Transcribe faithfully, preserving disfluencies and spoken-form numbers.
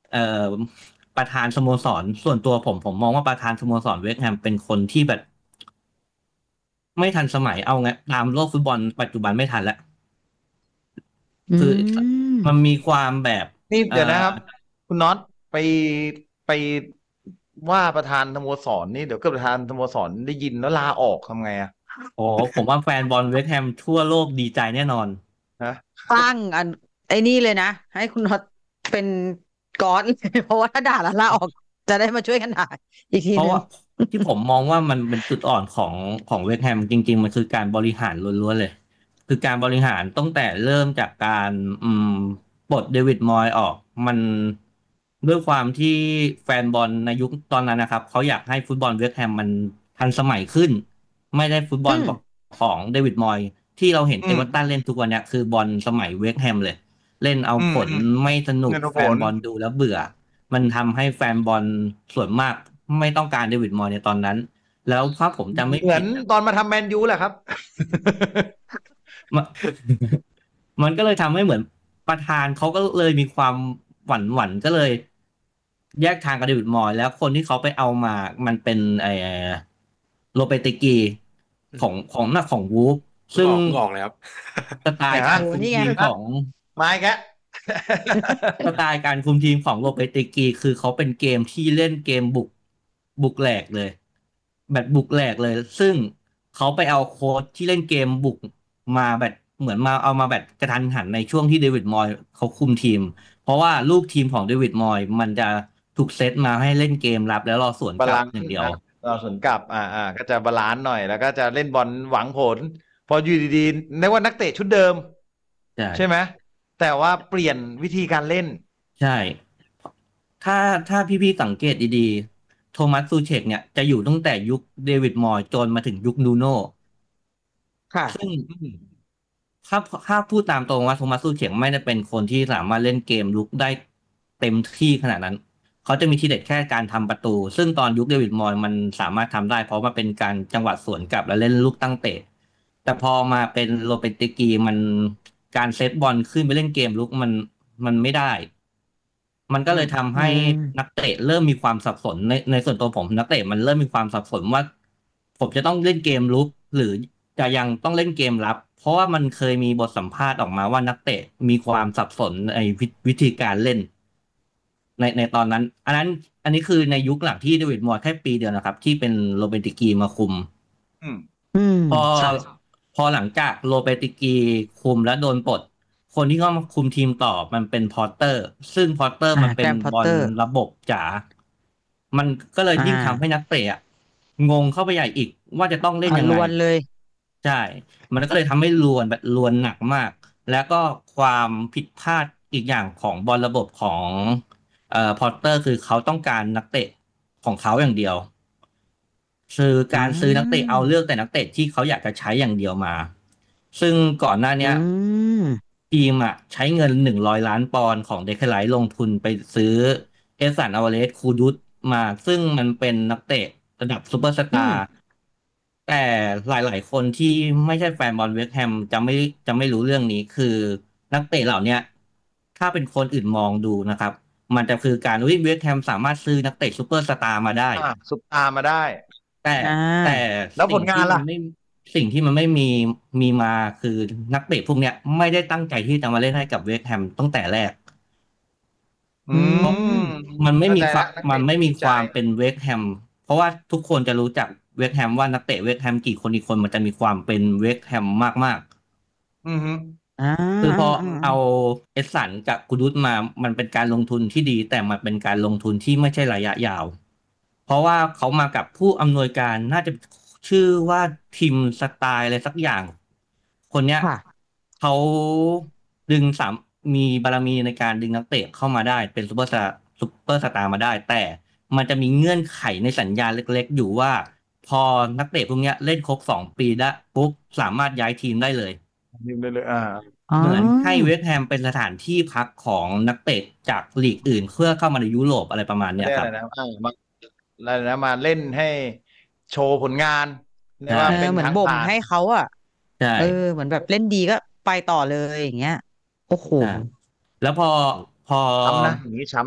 เอ่อประธานสโมสรส่วนตัวผมผมมองว่าประธานสโมสรเวสต์แฮมเป็นคนที่แบบไม่ทันสมัยเอาไงตามโลกฟุตบอลปัจจุบันไม่ทันแล้วอืคือมันมมีความแบบนี่เอ่อเดี๋ยวนะครับคุณน็อตไปไปว่าประธานสโมสรนี่เดี๋ยวก็ประธานสโมสรได้ยินแล้วลาออกทำไงอะโอ้ผมว่าแฟนบอลเวสต์แฮมทั่วโลกดีใจแน่นอนฮะตั้งอันไอ้นี่เลยนะให้คุณน็อตเป็นก๊อดเลยเพราะว่าถ้าด่าแล้วลาออกจะได้มาช่วยกันด่าอีกทีนึงเพราะว่าที่ผมมองว่ามันเป็นจุดอ่อนของของเวสต์แฮมจริงๆมันคือการบริหารล้วนๆเลยคือการบริหารตั้งแต่เริ่มจากการอืมปลดเดวิดมอยส์ออกมันด้วยความที่แฟนบอลในยุคตอนนั้นนะครับเขาอยากให้ฟุตบอลเวสต์แฮมมันทันสมัยขึ้นไม่ได้ฟุตบออืมลของเดวิดมอยส์ที่เราเห็นอืมเอเวอร์ตันเล่นทุกวันเนี้ยคือบอลสมัยเวสต์แฮมเลยเล่นเอาผลอืมอืมไม่สนุกเงินผลแฟนบอลดูแล้วเบื่อ มันทำให้แฟนบอลส่วนมากไม่ต้องการเดวิดมอยส์ในตอนนั้นแล้วถ้าผมจำไม่เหมือนผิดอะตอนมาทำแมนยูแหละครับมันมันก็เลยทำให้เหมือนประธานเขาก็เลยมีความหวั่นหวั่นก็เลยแยกทางกับเดวิดมอยส์แล้วคนที่เขาไปเอามามันเป็นไอ้โรเปติกีของของนักของวูฟซึ่งเพิ่งออกเพิ่งออกเลยครับสไตเนี่ยฮะล์การคุมโอ้นี่ไงทีมของมาอีกแล้วสไตล์การคุมทีมของโลเปเตกีคือเขาเป็นเกมที่เล่นเกมบุกบุกแหลกเลยแบบบุกแหลกเลยซึ่งเขาไปเอาโค้ชที่เล่นเกมบุกมาแบบเหมือนมาเอามาแบบกระทันหันในช่วงที่เดวิดมอยส์เขาคุมทีมเพราะว่าลูกทีมของเดวิดมอยส์มันจะถูกเซตมาให้เล่นเกมรับแล้วรอสวนกลับบาลานซ์อย่างเดียวอ่ะเราสวนกลับอ่าอ่าก็จะบาลานซ์หน่อยแล้วก็จะเล่นบอลหวังผลพออยู่ดีๆนึกว่านักเตะชุดเดิมใช่ใช่ไหมแต่ว่าเปลี่ยนวิธีการเล่นใช่ถ้าถ้าพี่ๆสังเกตดีๆโทมัสซูเชกเนี่ยจะอยู่ตั้งแต่ยุคเดวิดมอยส์จนมาถึงยุคนูโน่ค่ะซึ่งอืมถ้าถ้าพูดตามตรงว่าโทมัสซูเฉียงไม่ได้เป็นคนที่สามารถเล่นเกมลุกได้เต็มที่ขนาดนั้นเขาจะมีทีเด็ดแค่การทำประตูซึ่งตอนยุคเดวิดมอยส์มันสามารถทำได้เพราะมันเป็นการจังหวะสวนกลับและเล่นลูกตั้งเตะแต่พอมาเป็นโรเปนติกีมันการเซตบอลขึ้นไปเล่นเกมลุกมันมันไม่ได้มันก็อืมเลยทำอืให้นักมเตะเริ่มมีความสับสนในในส่วนตัวผมนักเตะมันเริ่มมีความสับสนว่าผมจะต้องเล่นเกมลุกหรือ จะยังต้องเล่นเกมรับเพราะว่ามันเคยมีบทสัมภาษณ์ออกมาว่านักเตะมีความสับสนในวิวิธีการเล่นในในตอนนั้นอันนั้นอันนี้คือในยุคหลังที่เดวิดมอยส์แค่ปีเดียวนะครับที่เป็นโรเบนติกีมาคุมอืมอืมพอค่ะพอหลังจากโรเบนติกีคุมและโดนปลดคนที่เข้ามาคุมทีมต่อมันเป็นพอร์เตอร์ซึ่งพอร์เตอร์อ่ามันเป็นแกรมพอตบอลเตอร์ระบบจ๋ามันก็เลยอ่ยิ่งทำให้านักเตะอะงงเข้าไปใหญ่อีกว่าจะต้องเล่นอ่ายังไงลวนเลยใช่มันก็เลยทำให้รวนแบบรวนหนักมาก แล้วก็ความผิดพลาดอีกอย่างของบอลระบบของเอ่อพอตเตอร์คือเขาต้องการนักเตะของเขาอย่างเดียวคืออ่การซื้อนักเตะาเอาเลือกแต่นักเตะที่เขาอยากจะใช้อย่างเดียวมาซึ่งก่อนหน้าอืเนี้ยมทีมอ่ะใช้เงินหนึ่งร้อยล้านปอนด์ของเดคไลท์ลงทุนไปซื้อเอสันอ v วาเรสคูดุตมาซึ่งมันเป็นนักเตะระดับซูเปอร์สอืมตาร์ แต่หลายๆคนที่ไม่ใช่แฟนบอลเวสต์แฮมจะไม่จะไม่รู้เรื่องนี้คือนักเตะเหล่าเนี้ยถ้าเป็นคนอื่นมองดูนะครับมันจะคือการวิ่งเวสต์แฮมสามารถซื้อนักเตะซูเปอร์สตาร์มาได้อ่าสุดตามมาได้แต่อ่แต่าแล้วผสิ่งลงานล่ะที่มันไม่สิ่งที่มันไม่มีมีมาคือนักเตะพวกเนี้ยไม่ได้ตั้งใจที่จะมาเล่นให้กับเวสต์แฮมตั้งแต่แรกอือืเพราะมมมันไม่เข้าใจมีความละนักเตะมันไม่มีไม่มีใจความเป็นเวสต์แฮมเพราะว่าทุกคนจะรู้จักเวสต์แฮมว่านักเตะเวสต์แฮมกี่คนกี่คนมันจะมีความเป็นเวสต์แฮมมากอืมฮึอ่าๆคืออ่าพออ่าเอาเอสสันกับกูดุสมามันเป็นการลงทุนที่ดีแต่มันเป็นการลงทุนที่ไม่ใช่ระยะยาวเพราะว่าเขามากับผู้อำนวยการน่าจะชื่อว่าทีมสไตล์อะไรสักอย่างคนเนี้ยค่ะเขาดึงสามมีบารมีในการดึงนักเตะเข้ามาได้เป็นซูเปอร์สตาร์ซูเปอร์สตาร์มาได้แต่ มันจะมีเงื่อนไขในสัญญาเล็กๆอยู่ว่าพอนักเตะพวกเนี้ยเล่นครบสองปีได้ปุ๊บสามารถย้ายทีมได้เลยยิมได้เลยอ่าอ๋เหมือนให้อเวสต์แฮมเป็นสถานที่พักของนักเตะจากลีกอื่นเพื่อเข้ามาในยุโรปอะไรประมาณเนี้ยครับไม่ได้อะไรนะอ่ามาอะไรนะมาเล่นให้โชว์ผลงานเรียกใช่เออว่าเป็นเหมือนบ่มทางผ่านให้เขาอ่ะใช่เออเหมือนแบบเล่นดีก็ไปต่อเลยอย่างเงี้ยโอ้โหใช่แล้วพอพอช้ำนะอย่างนี้ช้ำ